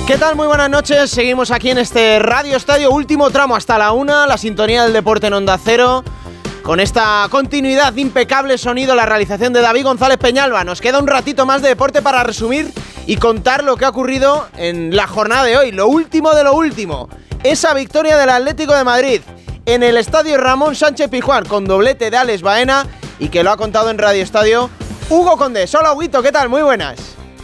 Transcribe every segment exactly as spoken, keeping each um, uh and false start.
¿Qué tal? Muy buenas noches. Seguimos aquí en este Radio Estadio, último tramo hasta la una, la sintonía del deporte en Onda Cero. Con esta continuidad, impecable sonido, la realización de David González Peñalba. Nos queda un ratito más de deporte para resumir y contar lo que ha ocurrido en la jornada de hoy. Lo último de lo último. Esa victoria del Atlético de Madrid en el Estadio Ramón Sánchez Pizjuán con doblete de Alex Baena y que lo ha contado en Radio Estadio Hugo Condés. Hola, Huguito, ¿qué tal? Muy buenas.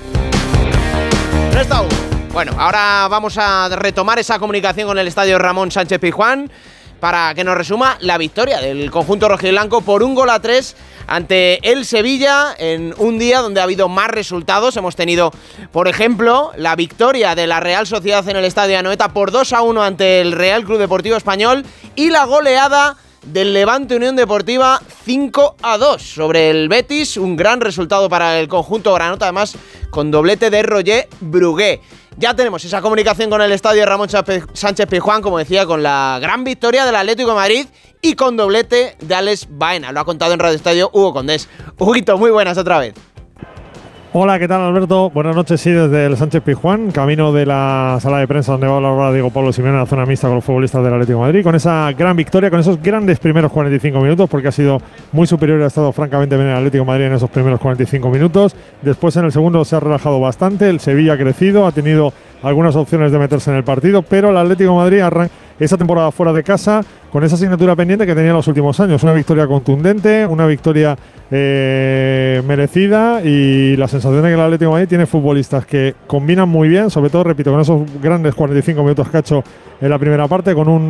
¿No está Hugo? Bueno, ahora vamos a retomar esa comunicación con el Estadio Ramón Sánchez Pizjuán para que nos resuma la victoria del conjunto rojiblanco por un gol a tres ante el Sevilla en un día donde ha habido más resultados. Hemos tenido, por ejemplo, la victoria de la Real Sociedad en el Estadio Anoeta por dos a uno ante el Real Club Deportivo Español y la goleada del Levante Unión Deportiva cinco a dos sobre el Betis. Un gran resultado para el conjunto granota, además con doblete de Roger Brugué. Ya tenemos esa comunicación con el Estadio Ramón Sánchez Pizjuán, como decía, con la gran victoria del Atlético de Madrid y con doblete de Alex Baena. Lo ha contado en Radio Estadio Hugo Condés. Huguito, muy buenas otra vez. Hola, ¿qué tal, Alberto? Buenas noches, sí, desde el Sánchez Pizjuán, camino de la sala de prensa donde va a hablar ahora Diego Pablo Simeone en la zona mixta con los futbolistas del Atlético de Madrid, con esa gran victoria, con esos grandes primeros cuarenta y cinco minutos, porque ha sido muy superior y ha estado francamente bien el Atlético de Madrid en esos primeros cuarenta y cinco minutos. Después en el segundo se ha relajado bastante, el Sevilla ha crecido, ha tenido algunas opciones de meterse en el partido, pero el Atlético de Madrid arranca esa temporada fuera de casa con esa asignatura pendiente que tenía en los últimos años. Una victoria contundente, una victoria eh, merecida, y la sensación de que el Atlético de Madrid tiene futbolistas que combinan muy bien, sobre todo, repito, con esos grandes cuarenta y cinco minutos que ha hecho en la primera parte, con un